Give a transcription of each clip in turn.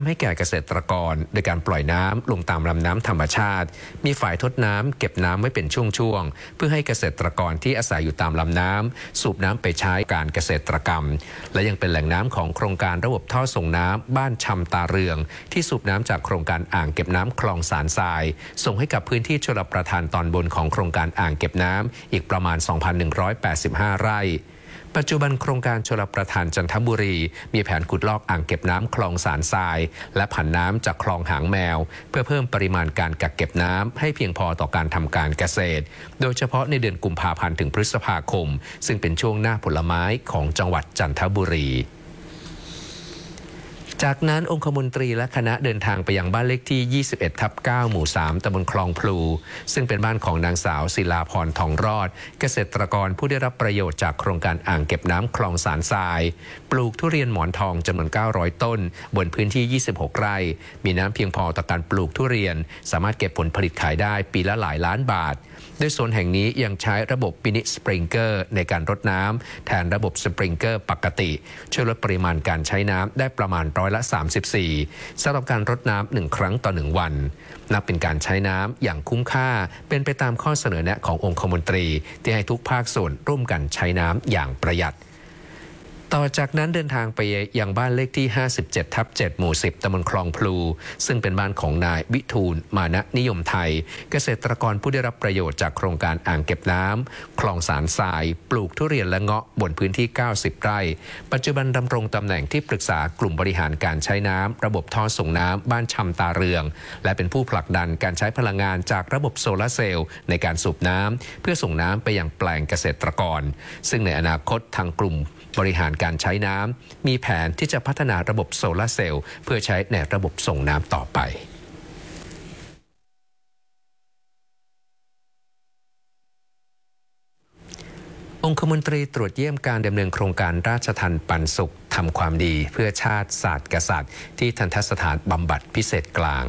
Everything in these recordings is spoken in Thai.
ให้แก่เกษตรกรโดยการปล่อยน้ำลงตามลำน้ำธรรมชาติมีฝ่ายทดน้ำเก็บน้ำไว้เป็นช่วงๆเพื่อให้เกษตรกรที่อาศัยอยู่ตามลำน้ำสูบน้ำไปใช้การเกษตรกรรมและยังเป็นแหล่งน้ำของโครงการระบบท่อส่งน้ำบ้านชำตาเรืองที่สูบน้ำจากโครงการอ่างเก็บน้ำคลองสารทรายส่งให้กับพื้นที่ชลประทานตอนบนของโครงการอ่างเก็บน้ำอีกประมาณ 2,185 ไร่ปัจจุบันโครงการชลประทานจันทบุรีมีแผนขุดลอกอ่างเก็บน้ำคลองสารทรายและผันน้ำจากคลองหางแมวเพื่อเพิ่มปริมาณการกักเก็บน้ำให้เพียงพอต่อการทำการเกษตรโดยเฉพาะในเดือนกุมภาพันธ์ถึงพฤษภาคมซึ่งเป็นช่วงหน้าผลไม้ของจังหวัดจันทบุรีจากนั้นองคมนตรีและคณะเดินทางไปยังบ้านเลขที่ 21/9 หมู่ 3 ตำบลคลองพลูซึ่งเป็นบ้านของนางสาวศิลาพรทองรอดเกษตรกรผู้ได้รับประโยชน์จากโครงการอ่างเก็บน้ำคลองสารทรายปลูกทุเรียนหมอนทองจำนวน 900 ต้นบนพื้นที่ 26 ไร่มีน้ำเพียงพอต่อการปลูกทุเรียนสามารถเก็บผลผลิตขายได้ปีละหลายล้านบาทโดยโซนแห่งนี้ยังใช้ระบบมินิสปริงเกอร์ในการรดน้ำแทนระบบสปริงเกอร์ปกติช่วยลดปริมาณการใช้น้ำได้ประมาณ34%สำหรับการรดน้ำ1 ครั้งต่อ 1 วันนับเป็นการใช้น้ำอย่างคุ้มค่าเป็นไปตามข้อเสนอแนะขององคมนตรีที่ให้ทุกภาคส่วนร่วมกันใช้น้ำอย่างประหยัดต่อจากนั้นเดินทางไปยังบ้านเลขที่ 57/7 หมู่ 10 ตำบลคลองพลูซึ่งเป็นบ้านของนายวิทูลมานะนิยมไทยเกษตรกรผู้ได้รับประโยชน์จากโครงการอ่างเก็บน้ำคลองสารทรายปลูกทุเรียนและเงาะบนพื้นที่ 90 ไร่ปัจจุบันดำรงตำแหน่งที่ปรึกษากลุ่มบริหารการใช้น้ำระบบท่อส่งน้ำบ้านชำตาเรืองและเป็นผู้ผลักดันการใช้พลังงานจากระบบโซลาร์เซลล์ในการสูบน้ำเพื่อส่งน้ำไปยังแปลงเกษตรกรซึ่งในอนาคตทางกลุ่มบริหารการใช้น้ำมีแผนที่จะพัฒนาระบบโซลาร์เซลล์เพื่อใช้ในระบบส่งน้ำต่อไปองคมนตรีตรวจเยี่ยมการดำเนินโครงการราชทัณฑ์ปันสุขทำความดีเพื่อชาติศาสตร์กษัตริย์ที่ทัณฑสถานบำบัดพิเศษกลาง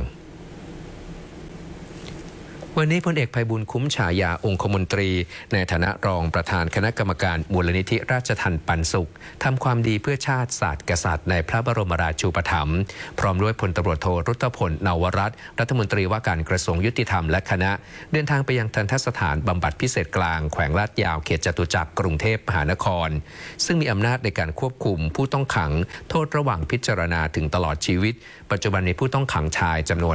วันนี้พลเอกไพบูลย์คุ้มฉายาองคมนตรีในฐานะรองประธานคณะกรรมการมูลนิธิราชทัณฑ์ปันสุขทำความดีเพื่อชาติศาสตร์กษัตริย์ในพระบรมราชูปถัมภ์พร้อมด้วยพลตำรวจโทรุตพล นวรัตน์รัฐมนตรีว่าการกระทรวงยุติธรรมและคณะเดินทางไปยังทัณฑสถานบำบัดพิเศษกลางแขวงลาดยาวเขตจตุจักรกรุงเทพมหานครซึ่งมีอำนาจในการควบคุมผู้ต้องขังโทษระหว่างพิจารณาถึงตลอดชีวิตปัจจุบันมีผู้ต้องขังชายจำนวน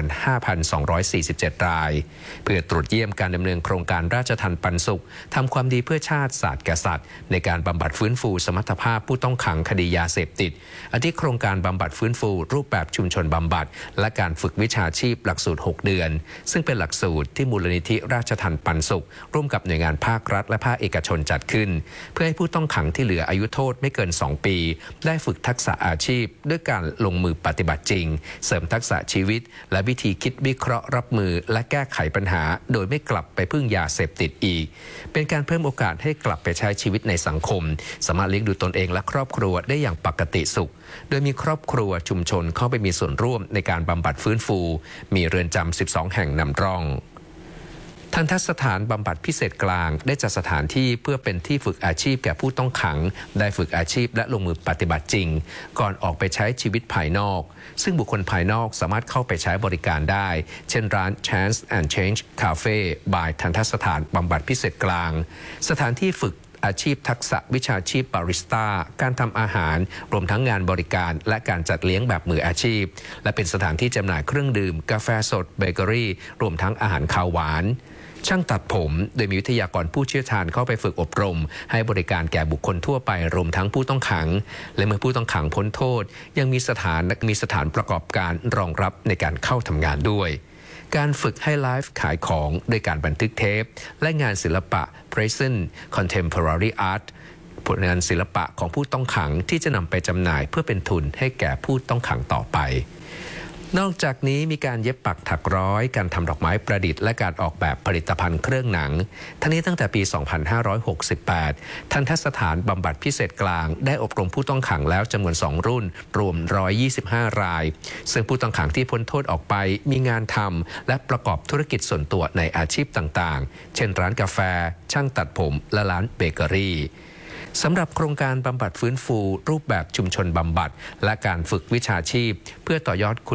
5,247 รายเพื่อตรวจเยี่ยมการดำเนินโครงการราชทัณฑ์ปันสุขทำความดีเพื่อชาติศาสตร์กษัตริย์ในการบำบัดฟื้นฟูสมรรถภาพผู้ต้องขังคดียาเสพติดอาทิโครงการบำบัดฟื้นฟูรูปแบบชุมชนบำบัดและการฝึกวิชาชีพหลักสูตร 6 เดือนซึ่งเป็นหลักสูตรที่มูลนิธิราชทัณฑ์ปันสุขร่วมกับหน่วยงานภาครัฐและภาคเอกชนจัดขึ้นเพื่อให้ผู้ต้องขังที่เหลืออายุโทษไม่เกิน 2 ปีได้ฝึกทักษะอาชีพด้วยการลงมือปฏิบัติจริงเสริมทักษะชีวิตและวิธีคิดวิเคราะห์รับมือและแก้ไขปัญหาโดยไม่กลับไปพึ่งยาเสพติดอีกเป็นการเพิ่มโอกาสให้กลับไปใช้ชีวิตในสังคมสามารถเลี้ยงดูตนเองและครอบครัวได้อย่างปกติสุขโดยมีครอบครัวชุมชนเข้าไปมีส่วนร่วมในการบำบัดฟื้นฟูมีเรือนจำ 12 แห่งนำร่องทัณฑสถานบำบัดพิเศษกลางได้จัดสถานที่เพื่อเป็นที่ฝึกอาชีพแก่ผู้ต้องขังได้ฝึกอาชีพและลงมือปฏิบัติจริงก่อนออกไปใช้ชีวิตภายนอกซึ่งบุคคลภายนอกสามารถเข้าไปใช้บริการได้เช่นร้าน Chance and Change Cafe by ทัณฑสถานบำบัดพิเศษกลางสถานที่ฝึกอาชีพทักษะวิชาชีพบาริสต้าการทำอาหารรวมทั้งงานบริการและการจัดเลี้ยงแบบมืออาชีพและเป็นสถานที่จำหน่ายเครื่องดื่มกาแฟสดเบเกอรี่รวมทั้งอาหารคาวหวานช่างตัดผมโดยมีวิทยากรผู้เชี่ยวชาญเข้าไปฝึกอบรมให้บริการแก่บุคคลทั่วไปรวมทั้งผู้ต้องขังและเมื่อผู้ต้องขังพ้นโทษยังมีสถานประกอบการรองรับในการเข้าทำงานด้วยการฝึกให้ไลฟ์ขายของโดยการบันทึกเทปและงานศิลปะ Present Contemporary Art ผลงานศิลปะของผู้ต้องขังที่จะนำไปจำหน่ายเพื่อเป็นทุนให้แก่ผู้ต้องขังต่อไปนอกจากนี้มีการเย็บปักถักร้อยการทำดอกไม้ประดิษฐ์และการออกแบบผลิตภัณฑ์เครื่องหนังทั้งนี้ตั้งแต่ปี 2568 ทัณฑสถานบำบัดพิเศษกลางได้อบรมผู้ต้องขังแล้วจำนวน 2 รุ่นรวม 125 รายซึ่งผู้ต้องขังที่พ้นโทษออกไปมีงานทำและประกอบธุรกิจส่วนตัวในอาชีพต่างๆเช่นร้านกาแฟช่างตัดผมและร้านเบเกอรี่สำหรับโครงการบำบัดฟื้นฟูรูปแบบชุมชนบำบัดและการฝึกวิชาชีพเพื่อต่อยอด